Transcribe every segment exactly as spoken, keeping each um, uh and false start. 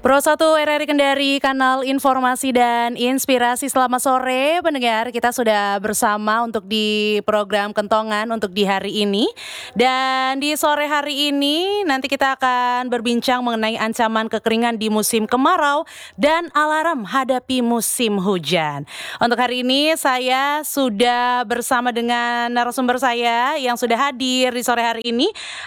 Pro satu R R I Kendari, kanal informasi dan inspirasi. Selamat sore pendengar, kita sudah bersama untuk di program Kentongan untuk di hari ini. Dan di sore hari ini nanti kita akan berbincang mengenai ancaman kekeringan di musim kemarau dan alarm hadapi musim hujan. Untuk hari ini saya sudah bersama dengan narasumber saya yang sudah hadir di sore hari ini.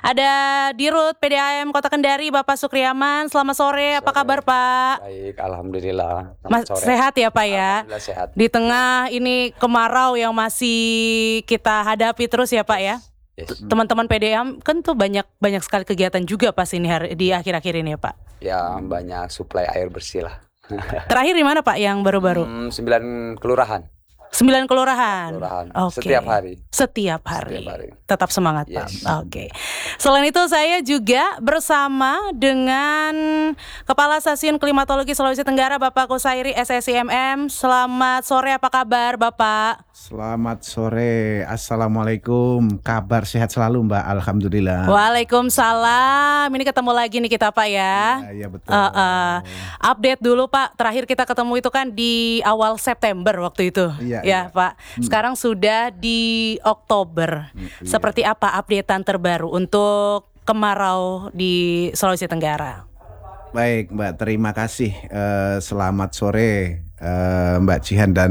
Ada Dirut P D A M Kota Kendari, Bapak Sukriaman. Selamat sore, apa kabar Pak? Baik, alhamdulillah. Mas, sehat ya Pak ya? Alhamdulillah sehat. Di tengah ini kemarau yang masih kita hadapi terus ya Pak ya? Yes. Teman-teman P D A M kan tuh banyak banyak sekali kegiatan juga pas ini hari, di akhir-akhir ini ya Pak? Ya, banyak suplai air bersih lah. Terakhir di mana Pak yang baru-baru? Hmm, sembilan kelurahan. Sembilan kelurahan. Kelurahan. Oke. Setiap hari. Setiap hari. Setiap hari. Tetap semangat Yes. Pak. Oke. Selain itu saya juga bersama dengan Kepala Stasiun Klimatologi Sulawesi Tenggara Bapak Kusairi S S I M M. Selamat sore, apa kabar Bapak? Selamat sore, Assalamualaikum. Kabar sehat selalu Mbak, alhamdulillah. Waalaikumsalam. Ini ketemu lagi nih kita Pak ya. Iya, iya betul. Uh, uh, update dulu Pak. Terakhir kita ketemu itu kan di awal September waktu itu. Iya, ya iya. Pak. Sekarang sudah di Oktober. Iya. Seperti apa updatean terbaru untuk kemarau di Sulawesi Tenggara? Baik Mbak, terima kasih. Eh, selamat sore eh, Mbak Jihan dan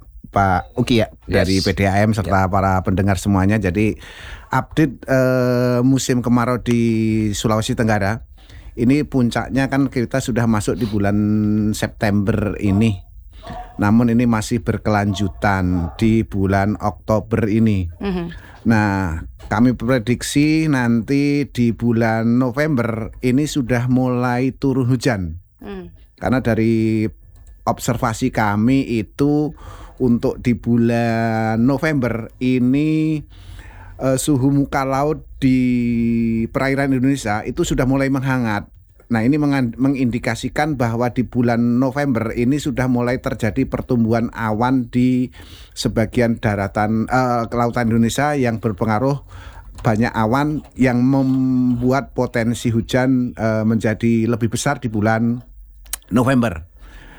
Pak Uki ya, Yes. dari P D A M serta para pendengar semuanya. Jadi update eh, musim kemarau di Sulawesi Tenggara. Ini puncaknya kan kita sudah masuk di bulan September ini. Namun ini masih berkelanjutan di bulan Oktober ini. Mhm. Nah, kami prediksi nanti di bulan November ini sudah mulai turun hujan. Hmm. Karena dari observasi kami itu untuk di bulan November ini eh, suhu muka laut di perairan Indonesia itu sudah mulai menghangat. Nah, ini mengan- mengindikasikan bahwa di bulan November ini sudah mulai terjadi pertumbuhan awan di sebagian daratan eh, kelautan Indonesia yang berpengaruh banyak awan yang membuat potensi hujan eh, menjadi lebih besar di bulan November.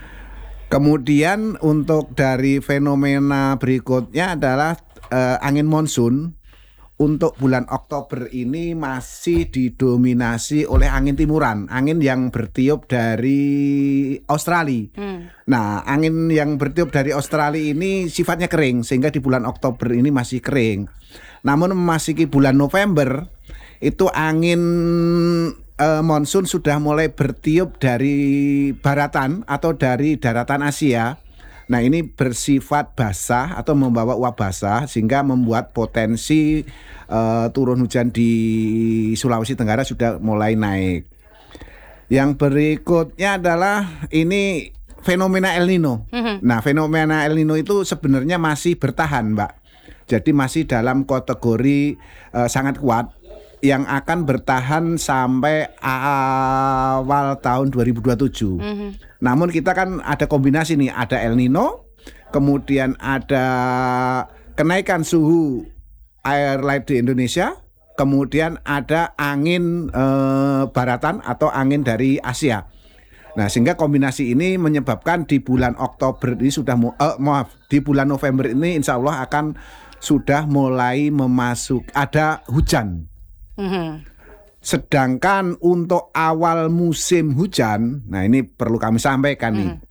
Kemudian untuk dari fenomena berikutnya adalah eh, angin monsun. Untuk bulan Oktober ini masih didominasi oleh angin timuran, angin yang bertiup dari Australia. Hmm. Nah, angin yang bertiup dari Australia ini sifatnya kering, sehingga di bulan Oktober ini masih kering. Namun memasuki bulan November, itu angin eh, monsun sudah mulai bertiup dari baratan atau dari daratan Asia. Nah, ini bersifat basah atau membawa uap basah sehingga membuat potensi uh, turun hujan di Sulawesi Tenggara sudah mulai naik. Yang berikutnya adalah ini fenomena El Nino. Mhm. Nah, fenomena El Nino itu sebenarnya masih bertahan, Mbak. Jadi masih dalam kategori uh, sangat kuat yang akan bertahan sampai awal tahun dua ribu dua puluh tujuh. Mhm. Namun kita kan ada kombinasi nih, ada El Nino, kemudian ada kenaikan suhu air laut di Indonesia, kemudian ada angin eh, baratan atau angin dari Asia. Nah, sehingga kombinasi ini menyebabkan di bulan Oktober ini sudah eh, maaf, di bulan November ini insya Allah akan sudah mulai memasuk ada hujan. Mhm. Sedangkan untuk awal musim hujan, nah ini perlu kami sampaikan nih. Mhm.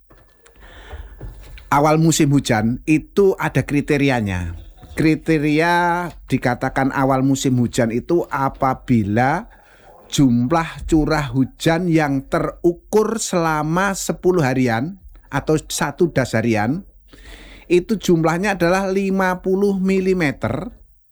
Awal musim hujan itu ada kriterianya. Kriteria dikatakan awal musim hujan itu apabila jumlah curah hujan yang terukur selama sepuluh harian atau satu dasarian itu jumlahnya adalah lima puluh milimeter.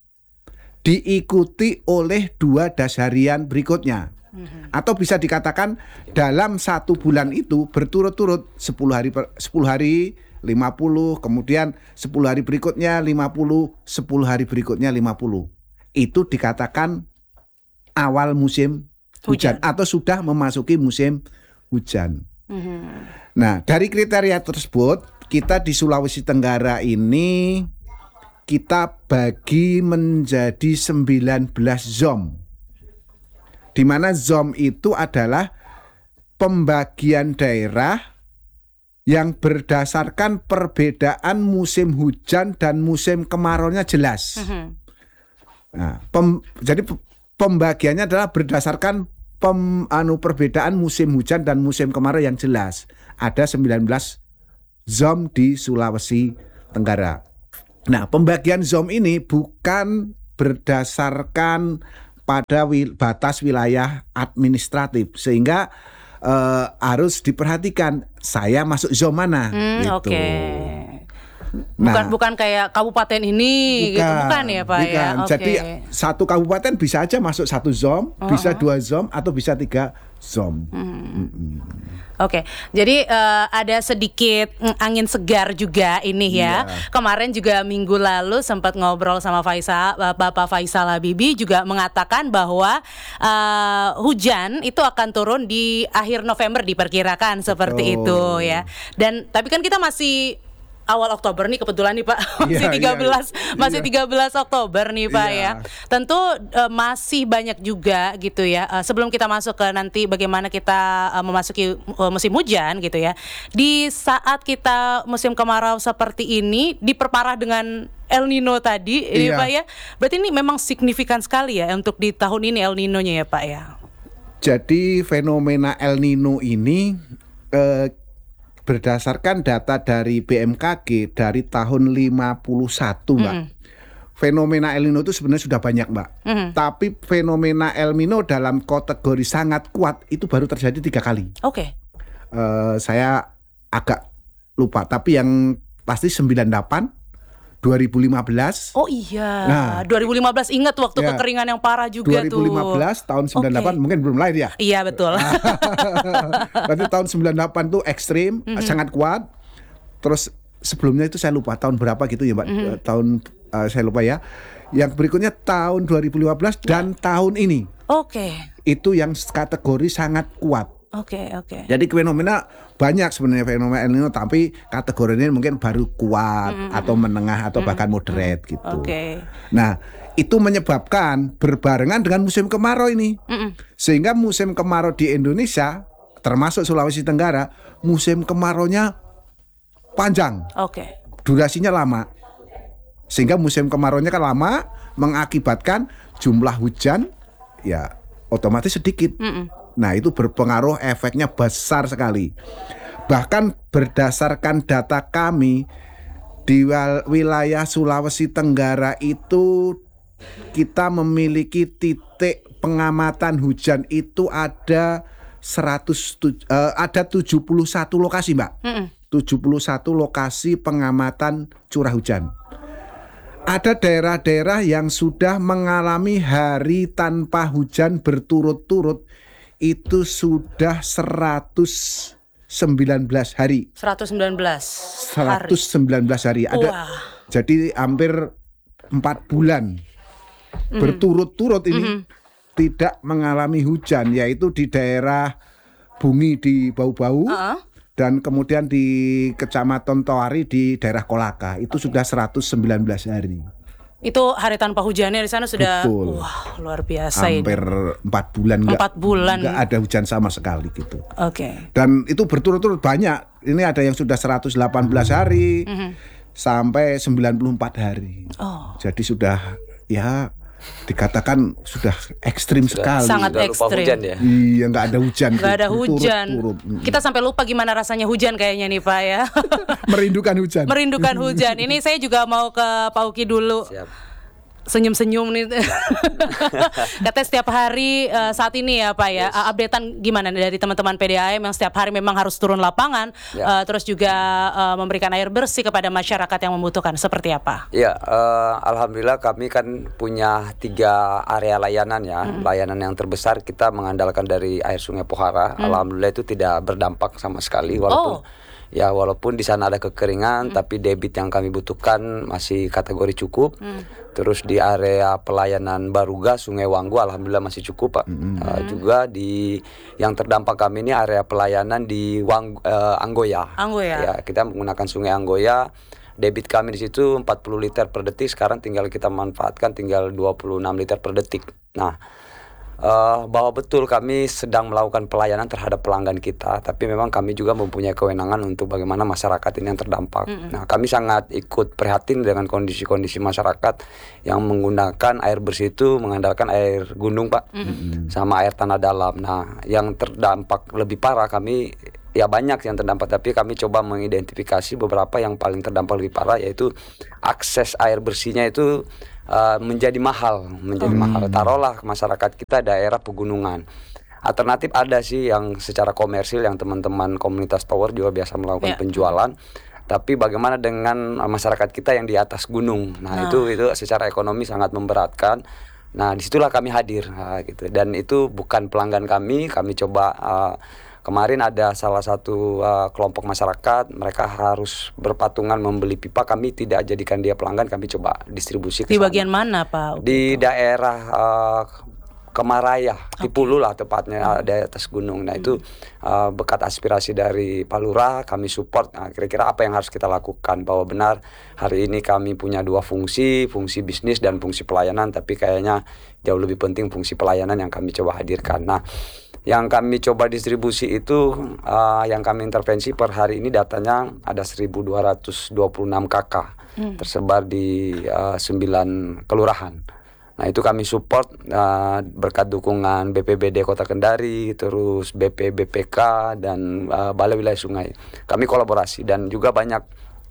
Diikuti oleh dua dasarian berikutnya. Atau bisa dikatakan dalam satu bulan itu berturut-turut sepuluh hari sepuluh hari lima puluh, kemudian sepuluh hari berikutnya lima puluh, sepuluh hari berikutnya lima puluh. Itu dikatakan awal musim hujan, Hujan. atau sudah memasuki musim hujan. Mhm. Nah, dari kriteria tersebut kita di Sulawesi Tenggara ini kita bagi menjadi sembilan belas zon. Di mana zon itu adalah pembagian daerah yang berdasarkan perbedaan musim hujan dan musim kemarau-nya jelas. Mhm. Nah, pem, jadi pembagiannya adalah berdasarkan pem, anu perbedaan musim hujan dan musim kemarau yang jelas. Ada sembilan belas zon di Sulawesi Tenggara. Nah, pembagian zon ini bukan berdasarkan pada wil, batas wilayah administratif, sehingga Uh, harus diperhatikan saya masuk zona mana Hmm, gitu. Oke. Nah, Bukan bukan kayak kabupaten ini gitu, bukan ya Pak ya. bukan. Oke. Jadi satu kabupaten bisa aja masuk satu zona, Oh, bisa oh. dua zona atau bisa tiga zona. Hmm. Oke, jadi uh, ada sedikit mm, angin segar juga ini ya. Iya. Kemarin juga minggu lalu sempat ngobrol sama Faisal, Bapak Faisal Habibie juga mengatakan bahwa uh, hujan itu akan turun di akhir November diperkirakan seperti Betul. itu ya. Dan tapi kan kita masih awal Oktober nih kebetulan nih Pak, masih Iya, tiga belas iya, masih iya. tiga belas Oktober nih Pak Iya. ya. Tentu uh, masih banyak juga gitu ya. Uh, sebelum kita masuk ke nanti bagaimana kita uh, memasuki uh, musim hujan gitu ya. Di saat kita musim kemarau seperti ini diperparah dengan El Nino tadi, ini Iya. Pak ya. Berarti ini memang signifikan sekali ya untuk di tahun ini El Nino-nya ya Pak ya. Jadi fenomena El Nino ini eh, berdasarkan data dari B M K G dari tahun lima puluh satu, Mbak. Mm-mm. Fenomena El Nino itu sebenarnya sudah banyak, Mbak. Mhm. Tapi fenomena El Nino dalam kategori sangat kuat itu baru terjadi tiga kali. Oke. Eh, saya agak lupa, tapi yang pasti sembilan puluh delapan, dua ribu lima belas. Oh iya. Nah. dua ribu lima belas ingat waktu Ya. kekeringan yang parah juga dua ribu lima belas tuh. tahun sembilan puluh delapan Oke. mungkin belum lahir ya. Iya betul. Berarti tahun sembilan puluh delapan tuh ekstrim, Mhm. sangat kuat. Terus sebelumnya itu saya lupa tahun berapa gitu ya, Mbak. Mhm. Eh, Tahun eh, saya lupa ya. Yang berikutnya tahun dua ribu lima belas dan tahun ini. Oke. Itu yang kategori sangat kuat. Oke, oke. Jadi fenomena banyak sebenarnya fenomena El Nino, tapi kategori ini mungkin baru kuat Mm-mm. atau menengah atau Mm-mm. bahkan moderate gitu. Oke. Nah, itu menyebabkan berbarengan dengan musim kemarau ini. Mm-mm. Sehingga musim kemarau di Indonesia, termasuk Sulawesi Tenggara, musim kemaraunya panjang, Oke. durasinya lama. Sehingga musim kemaraunya kan lama, mengakibatkan jumlah hujan ya otomatis sedikit. Mm-mm. Nah, itu berpengaruh, efeknya besar sekali. Bahkan berdasarkan data kami di wal- wilayah Sulawesi Tenggara itu kita memiliki titik pengamatan hujan itu ada seratus tu- eh, ada tujuh puluh satu lokasi, Mbak. Mm-mm. tujuh puluh satu lokasi pengamatan curah hujan. Ada daerah-daerah yang sudah mengalami hari tanpa hujan berturut-turut, itu sudah seratus sembilan belas hari. seratus sembilan belas seratus sembilan belas hari. Ada. Wah. Jadi hampir empat bulan berturut-turut ini Mhm. tidak mengalami hujan, yaitu di daerah Bungi di Bau-Bau. Uh-uh. Dan kemudian di Kecamatan Toari di daerah Kolaka itu sudah seratus sembilan belas hari. Itu hari tanpa hujannya di sana sudah Betul. wah luar biasa ini. Hampir empat bulan nggak, Empat bulan. nggak ada hujan sama sekali gitu. Oke. Dan itu berturut-turut banyak. Ini ada yang sudah seratus delapan belas hari Mhm. sampai sembilan puluh empat hari. Oh. Jadi sudah ya dikatakan sudah ekstrim Sudah- sekali. Sangat Sudah lupa ekstrim. hujan ya. Iya, nggak ada hujan. Nggak ada hujan. Berturut-turut. Mm. Kita sampai lupa gimana rasanya hujan kayaknya nih Pak ya. Merindukan hujan. Merindukan hujan. Ini saya juga mau ke Pak Uki dulu. Siap. Senyum-senyum nih. Katanya setiap hari uh, saat ini ya Pak ya, Yes. uh, updatean gimana dari teman-teman P D A M yang setiap hari memang harus turun lapangan, Ya. uh, terus juga uh, memberikan air bersih kepada masyarakat yang membutuhkan. Seperti apa? Ya, eh, alhamdulillah kami kan punya tiga area layanan ya. Layanan yang terbesar kita mengandalkan dari air Sungai Pohara. Alhamdulillah itu tidak berdampak sama sekali, walaupun Oh. ya walaupun di sana ada kekeringan, tapi debit yang kami butuhkan masih kategori cukup. Terus di area pelayanan Baruga, Sungai Wanggu, alhamdulillah masih cukup Pak. Eh, juga di yang terdampak kami ini area pelayanan di Wang, eh, Anggoya. Anggoya. Ya, kita menggunakan Sungai Anggoya. Debit kami di situ empat puluh liter per detik, sekarang tinggal kita manfaatkan tinggal dua puluh enam liter per detik. Nah, Uh, bahwa betul kami sedang melakukan pelayanan terhadap pelanggan kita, tapi memang kami juga mempunyai kewenangan untuk bagaimana masyarakat ini yang terdampak. Mm-hmm. Nah, kami sangat ikut prihatin dengan kondisi-kondisi masyarakat yang menggunakan air bersih itu mengandalkan air gunung, Pak, mm-hmm. sama air tanah dalam. Nah, yang terdampak lebih parah kami, ya banyak yang terdampak, tapi kami coba mengidentifikasi beberapa yang paling terdampak lebih parah, yaitu akses air bersihnya itu Uh, menjadi mahal, menjadi hmm. mahal. Taruhlah masyarakat kita daerah pegunungan. Alternatif ada sih yang secara komersil yang teman-teman komunitas tower juga biasa melakukan yeah. penjualan. Tapi bagaimana dengan masyarakat kita yang di atas gunung? Nah, nah. itu itu secara ekonomi sangat memberatkan. Nah, disitulah kami hadir, nah, gitu. Dan itu bukan pelanggan kami. Kami coba uh, kemarin ada salah satu uh, kelompok masyarakat, mereka harus berpatungan membeli pipa. Kami tidak jadikan dia pelanggan, kami coba distribusi ke di sana. Bagian mana, Pak? Di gitu. daerah uh, Kemaraya, okay. Tipulu lah tepatnya, hmm. di atas gunung. Nah, hmm. itu uh, berkat aspirasi dari Pak Lurah, kami support. Nah, kira-kira apa yang harus kita lakukan? Bahwa benar hari ini kami punya dua fungsi, fungsi bisnis dan fungsi pelayanan, tapi kayaknya jauh lebih penting fungsi pelayanan yang kami coba hadirkan. Nah, yang kami coba distribusi itu, uh, yang kami intervensi per hari ini datanya ada seribu dua ratus dua puluh enam kakak hmm. tersebar di uh, sembilan kelurahan. Nah, itu kami support uh, berkat dukungan B P B D Kota Kendari, terus B P B P K dan uh, Balai Wilayah Sungai. Kami kolaborasi dan juga banyak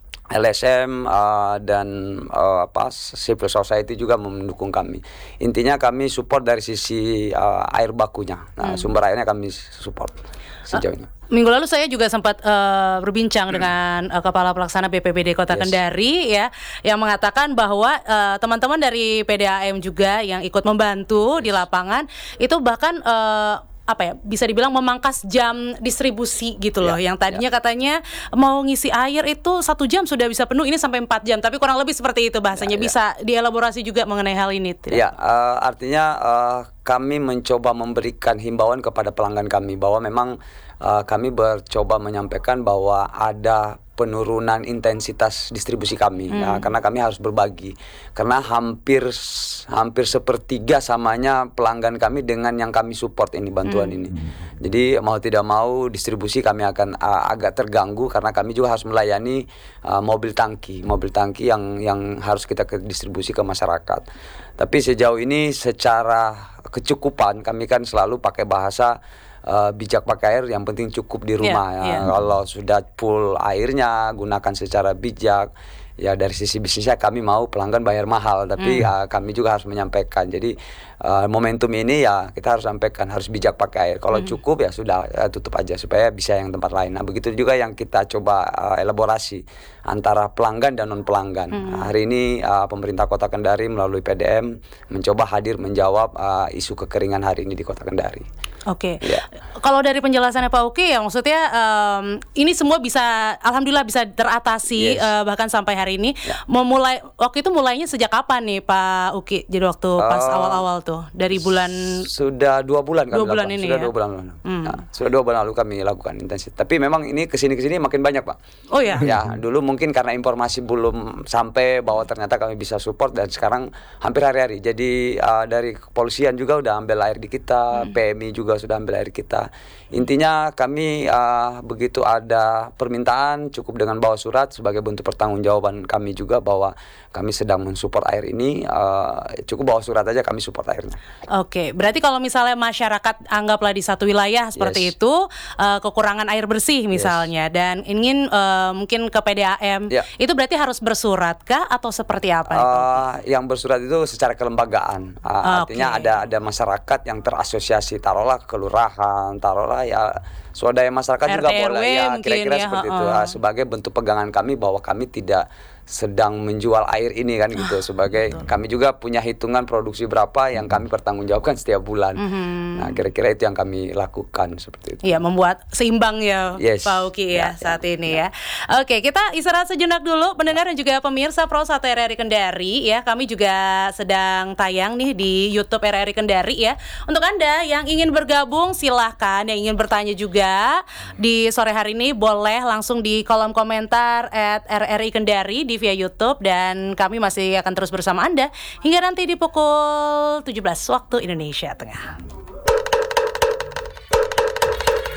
L S M uh, dan uh, apa civil society juga mendukung kami. Intinya kami support dari sisi uh, air bakunya. Nah, hmm. sumber airnya kami support sejauh ini. Minggu lalu saya juga sempat uh, berbincang hmm. dengan uh, Kepala Pelaksana B P B D Kota yes. Kendari ya, yang mengatakan bahwa uh, teman-teman dari P D A M juga yang ikut membantu yes. di lapangan itu bahkan uh, apa ya, bisa dibilang memangkas jam distribusi gitu loh. Ya, yang tadinya ya. katanya mau ngisi air itu satu jam sudah bisa penuh, ini sampai empat jam. Tapi kurang lebih seperti itu bahasanya. Ya, ya. Bisa dielaborasi juga mengenai hal ini tidak? Ya, uh, artinya uh, kami mencoba memberikan himbauan kepada pelanggan kami bahwa memang uh, kami bercoba menyampaikan bahwa ada penurunan intensitas distribusi kami hmm. ya, karena kami harus berbagi, karena hampir hampir sepertiga samanya pelanggan kami dengan yang kami support ini bantuan hmm. ini. Jadi mau tidak mau distribusi kami akan uh, agak terganggu karena kami juga harus melayani uh, mobil tangki, mobil tangki yang yang harus kita ke distribusi ke masyarakat. Tapi sejauh ini secara kecukupan kami kan selalu pakai bahasa Uh, bijak pakai air, yang penting cukup di rumah. Yeah, ya. Yeah. Kalau sudah full airnya, gunakan secara bijak. Ya, dari sisi bisnisnya kami mau pelanggan bayar mahal, tapi mm. uh, kami juga harus menyampaikan. Jadi uh, momentum ini ya kita harus sampaikan, harus bijak pakai air. Kalau mm. cukup ya sudah, uh, tutup aja supaya bisa yang tempat lain. Nah, begitu juga yang kita coba uh, elaborasi antara pelanggan dan non pelanggan. Mm. Nah, hari ini uh, pemerintah Kota Kendari melalui P D M mencoba hadir menjawab uh, isu kekeringan hari ini di Kota Kendari. Oke, okay. yeah. Kalau dari penjelasannya Pak Uki ya maksudnya um, ini semua bisa, alhamdulillah bisa teratasi yes. uh, bahkan sampai hari ini. Yeah. Memulai waktu itu mulainya sejak kapan nih Pak Uki? Jadi waktu pas uh, awal-awal tuh dari bulan sudah dua bulan kan? Dua bulan ini sudah ya? dua bulan lalu. Hmm. Nah, sudah dua bulan lalu kami lakukan intensif. Tapi memang ini kesini kesini makin banyak Pak. Oh ya? Ya dulu mungkin karena informasi belum sampai bahwa ternyata kami bisa support, dan sekarang hampir hari-hari. Jadi uh, dari kepolisian juga udah ambil air di kita, hmm. P M I juga sudah ambil air kita. Intinya kami uh, begitu ada permintaan cukup dengan bawa surat sebagai bentuk pertanggungjawaban kami juga bahwa kami sedang mensupport air ini, uh, cukup bawa surat aja kami support airnya. Oke, berarti kalau misalnya masyarakat anggaplah di satu wilayah seperti yes. itu uh, kekurangan air bersih misalnya yes. dan ingin uh, mungkin ke P D A M, yeah. itu berarti harus bersurat kah atau seperti apa? Uh, yang bersurat itu secara kelembagaan, uh, okay. artinya ada ada masyarakat yang terasosiasi, taruhlah kelurahan, taruhlah ya swadaya masyarakat R T juga boleh ya, kira-kira ya, seperti uh, itu uh, sebagai bentuk pegangan kami bahwa kami tidak sedang menjual air ini kan gitu, sebagai betul. Kami juga punya hitungan produksi berapa yang kami pertanggungjawabkan setiap bulan. Mm-hmm. Nah, kira-kira itu yang kami lakukan seperti itu. Iya, membuat seimbang ya yes. Pak Uki ya, ya saat ya, ini ya. ya. Oke, kita istirahat sejenak dulu pendengar dan juga pemirsa Pro satu R R I Kendari ya. Kami juga sedang tayang nih di YouTube R R I Kendari ya. Untuk Anda yang ingin bergabung silahkan, yang ingin bertanya juga di sore hari ini boleh langsung di kolom komentar at R R I Kendari di via YouTube, dan kami masih akan terus bersama Anda hingga nanti di pukul tujuh belas waktu Indonesia Tengah.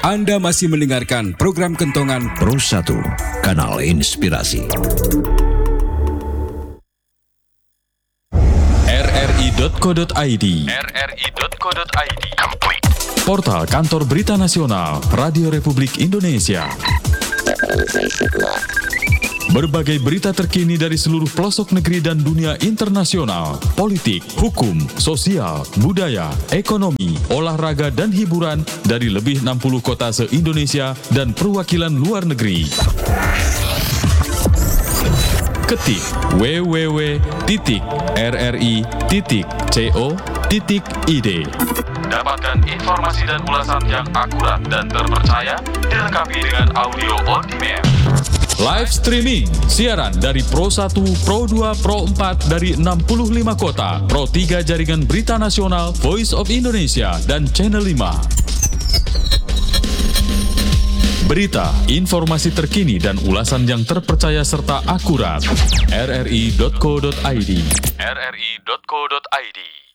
Anda masih mendengarkan program Kentongan Pro satu, Kanal Inspirasi. r r i dot co dot i d r r i dot co dot i d Portal Kantor Berita Nasional Radio Republik Indonesia. Berbagai berita terkini dari seluruh pelosok negeri dan dunia internasional, politik, hukum, sosial, budaya, ekonomi, olahraga, dan hiburan dari lebih enam puluh kota se-Indonesia dan perwakilan luar negeri. Ketik w w w titik r r i titik co titik i d. Dapatkan informasi dan ulasan yang akurat dan terpercaya, dilengkapi dengan audio on demand. Live streaming, siaran dari Pro satu, Pro dua, Pro empat dari enam puluh lima kota, Pro tiga Jaringan Berita Nasional, Voice of Indonesia, dan Channel lima. Berita, informasi terkini dan ulasan yang terpercaya serta akurat. r r i dot co dot i d r r i dot co dot i d